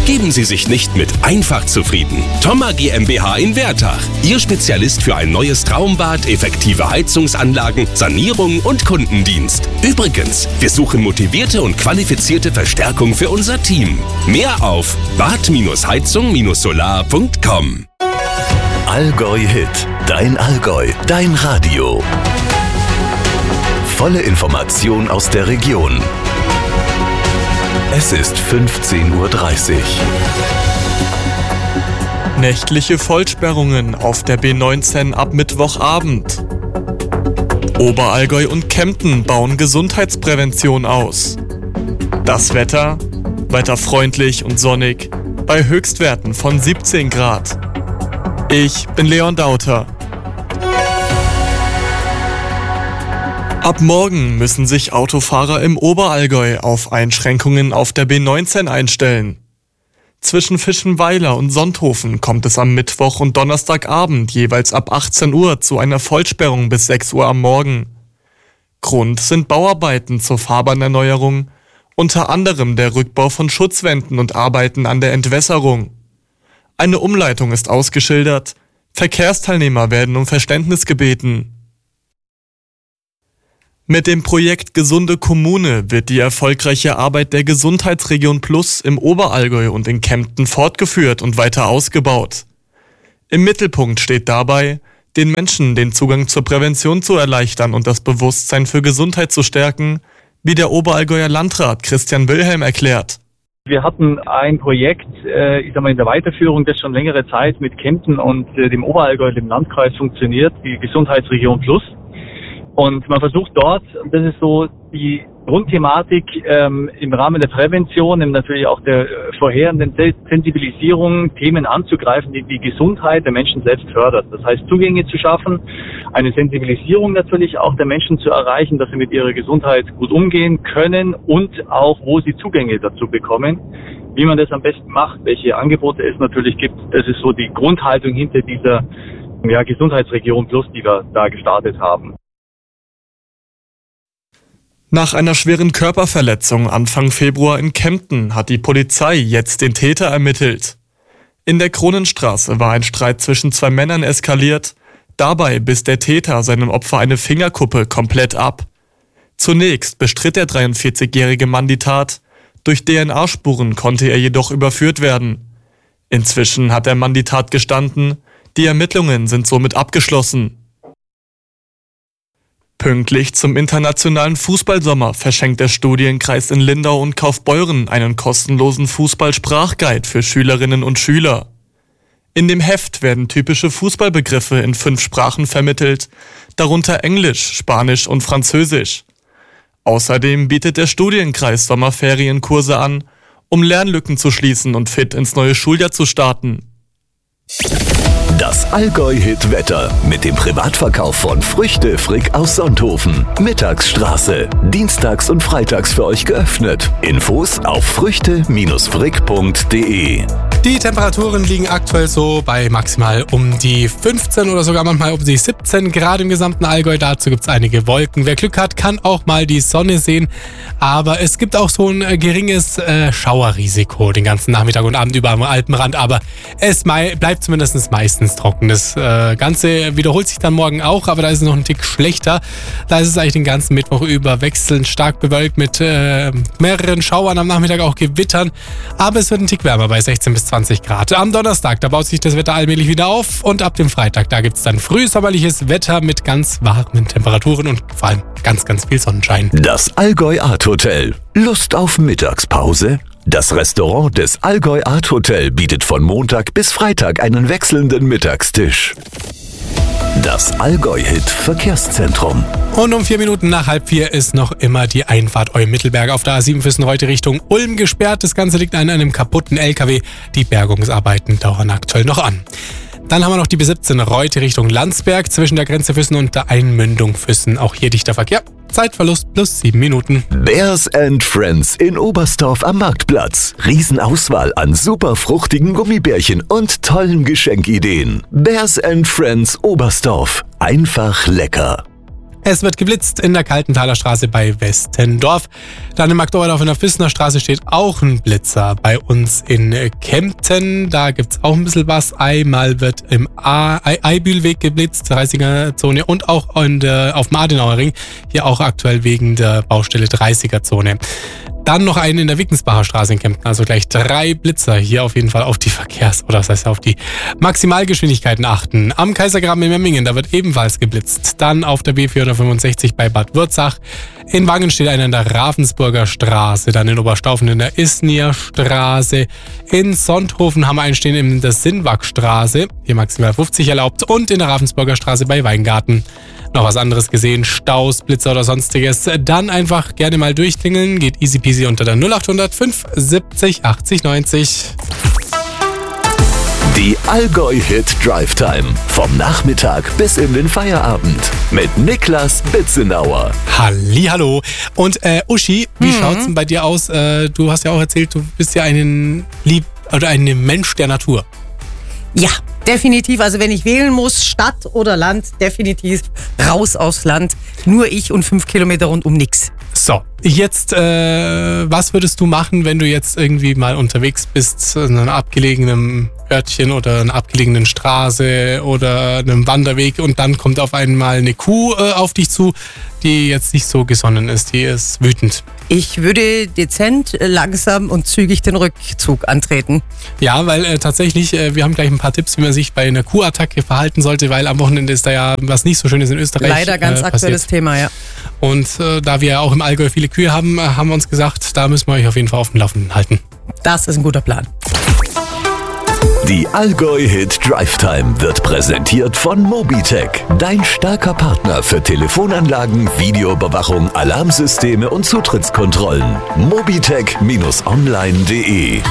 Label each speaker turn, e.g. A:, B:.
A: Geben Sie sich nicht mit einfach zufrieden. Thoma GmbH in Wertach. Ihr Spezialist für ein neues Traumbad, effektive Heizungsanlagen, Sanierung und Kundendienst. Übrigens, wir suchen motivierte und qualifizierte Verstärkung für unser Team. Mehr auf bad-heizung-solar.com.
B: Allgäu Hit. Dein Allgäu. Dein Radio. Volle Information aus der Region. Es ist 15:30 Uhr.
C: Nächtliche Vollsperrungen auf der B19 ab Mittwochabend. Oberallgäu und Kempten bauen Gesundheitsprävention aus. Das Wetter freundlich und sonnig, bei Höchstwerten von 17 Grad. Ich bin Leon Dauter. Ab morgen müssen sich Autofahrer im Oberallgäu auf Einschränkungen auf der B19 einstellen. Zwischen Fischenweiler und Sonthofen kommt es am Mittwoch und Donnerstagabend jeweils ab 18 Uhr zu einer Vollsperrung bis 6 Uhr am Morgen. Grund sind Bauarbeiten zur Fahrbahnerneuerung, unter anderem der Rückbau von Schutzwänden und Arbeiten an der Entwässerung. Eine Umleitung ist ausgeschildert, Verkehrsteilnehmer werden um Verständnis gebeten. Mit dem Projekt Gesunde Kommune wird die erfolgreiche Arbeit der Gesundheitsregion Plus im Oberallgäu und in Kempten fortgeführt und weiter ausgebaut. Im Mittelpunkt steht dabei, den Menschen den Zugang zur Prävention zu erleichtern und das Bewusstsein für Gesundheit zu stärken, wie der Oberallgäuer Landrat Christian Wilhelm erklärt.
D: Wir hatten ein Projekt, in der Weiterführung, das schon längere Zeit mit Kempten und dem Oberallgäu, dem Landkreis funktioniert, die Gesundheitsregion Plus. Und man versucht dort, das ist so die Grundthematik, im Rahmen der Prävention, natürlich auch der vorherenden Sensibilisierung, Themen anzugreifen, die die Gesundheit der Menschen selbst fördert. Das heißt, Zugänge zu schaffen, eine Sensibilisierung natürlich auch der Menschen zu erreichen, dass sie mit ihrer Gesundheit gut umgehen können und auch, wo sie Zugänge dazu bekommen. Wie man das am besten macht, welche Angebote es natürlich gibt, das ist so die Grundhaltung hinter dieser Gesundheitsregion Plus, die wir da gestartet haben.
C: Nach einer schweren Körperverletzung Anfang Februar in Kempten hat die Polizei jetzt den Täter ermittelt. In der Kronenstraße war ein Streit zwischen zwei Männern eskaliert. Dabei biss der Täter seinem Opfer eine Fingerkuppe komplett ab. Zunächst bestritt der 43-jährige Mann die Tat. Durch DNA-Spuren konnte er jedoch überführt werden. Inzwischen hat der Mann die Tat gestanden. Die Ermittlungen sind somit abgeschlossen. Pünktlich zum internationalen Fußballsommer verschenkt der Studienkreis in Lindau und Kaufbeuren einen kostenlosen Fußball-Sprachguide für Schülerinnen und Schüler. In dem Heft werden typische Fußballbegriffe in 5 Sprachen vermittelt, darunter Englisch, Spanisch und Französisch. Außerdem bietet der Studienkreis Sommerferienkurse an, um Lernlücken zu schließen und fit ins neue Schuljahr zu starten.
B: Das Allgäu-Hit-Wetter mit dem Privatverkauf von Früchte Frick aus Sonthofen. Mittagsstraße. Dienstags und freitags für euch geöffnet. Infos auf früchte-frick.de.
E: Die Temperaturen liegen aktuell so bei maximal um die 15 oder sogar manchmal um die 17 Grad im gesamten Allgäu. Dazu gibt es einige Wolken. Wer Glück hat, kann auch mal die Sonne sehen. Aber es gibt auch so ein geringes Schauerrisiko den ganzen Nachmittag und Abend über am Alpenrand. Aber es bleibt zumindest meistens trocken. Das Ganze wiederholt sich dann morgen auch, aber da ist es noch ein Tick schlechter. Da ist es eigentlich den ganzen Mittwoch über wechselnd stark bewölkt mit mehreren Schauern, am Nachmittag auch Gewittern. Aber es wird ein Tick wärmer bei 16 bis 20 Grad. Am Donnerstag, da baut sich das Wetter allmählich wieder auf und ab dem Freitag, da gibt es dann frühsommerliches Wetter mit ganz warmen Temperaturen und vor allem ganz, ganz viel Sonnenschein.
B: Das Allgäu Art Hotel. Lust auf Mittagspause? Das Restaurant des Allgäu Art Hotel bietet von Montag bis Freitag einen wechselnden Mittagstisch. Das Allgäu-Hit Verkehrszentrum.
E: Und um 4 Minuten nach 3:30 ist noch immer die Einfahrt Eumittelberg auf der A7 Füssen-Reute Richtung Ulm gesperrt. Das Ganze liegt an einem kaputten LKW. Die Bergungsarbeiten dauern aktuell noch an. Dann haben wir noch die B17 Reute Richtung Landsberg zwischen der Grenze Füssen und der Einmündung Füssen. Auch hier dichter Verkehr. Zeitverlust plus 7 Minuten.
B: Bears and Friends in Oberstdorf am Marktplatz. Riesenauswahl an super fruchtigen Gummibärchen und tollen Geschenkideen. Bears and Friends Oberstdorf. Einfach lecker.
E: Es wird geblitzt in der Kaltenthaler Straße bei Westendorf. Dann im Magdeburg in der Füßner Straße steht auch ein Blitzer. Bei uns in Kempten, da gibt's auch ein bisschen was. Einmal wird im Eibühlweg geblitzt, 30er-Zone, und auch auf dem Adenauer Ring, hier auch aktuell wegen der Baustelle 30er-Zone. Dann noch einen in der Wickensbacher Straße in Kempten, also gleich 3 Blitzer. Hier auf jeden Fall auf die auf die Maximalgeschwindigkeiten achten. Am Kaisergraben in Memmingen, da wird ebenfalls geblitzt. Dann auf der B465 bei Bad Wurzach. In Wangen steht einer in der Ravensburger Straße, dann in Oberstaufen in der Isnier Straße. In Sonthofen haben wir einen stehen in der Sinnwagstraße, hier maximal 50 erlaubt. Und in der Ravensburger Straße bei Weingarten. Noch was anderes gesehen, Staus, Blitzer oder sonstiges, dann einfach gerne mal durchklingeln. Geht easy peasy unter der 0800 570 80 90.
B: Die Allgäu-Hit Drive Time. Vom Nachmittag bis in den Feierabend. Mit Niklas Bitzenauer.
E: Hallihallo. Und Uschi, wie schaut's denn bei dir aus? Du hast ja auch erzählt, du bist ja ein Mensch der Natur.
F: Ja, definitiv. Also wenn ich wählen muss, Stadt oder Land, definitiv raus aufs Land. Nur ich und 5 Kilometer rundum nix.
E: So, jetzt, was würdest du machen, wenn du jetzt irgendwie mal unterwegs bist, in einem abgelegenen Örtchen oder einer abgelegenen Straße oder einem Wanderweg, und dann kommt auf einmal eine Kuh auf dich zu, die jetzt nicht so gesonnen ist, die ist wütend.
F: Ich würde dezent, langsam und zügig den Rückzug antreten.
E: Ja, weil tatsächlich, wir haben gleich ein paar Tipps, wie man sich bei einer Kuhattacke verhalten sollte, weil am Wochenende ist da ja was nicht so Schönes in Österreich
F: Leider ganz aktuelles
E: passiert.
F: Thema, ja.
E: Und da wir ja auch im Allgäu viele Kühe haben, haben wir uns gesagt, da müssen wir euch auf jeden Fall auf dem Laufenden halten.
F: Das ist ein guter Plan.
B: Die Allgäu-Hit Drive Time wird präsentiert von Mobitech. Dein starker Partner für Telefonanlagen, Videoüberwachung, Alarmsysteme und Zutrittskontrollen. Mobitech-online.de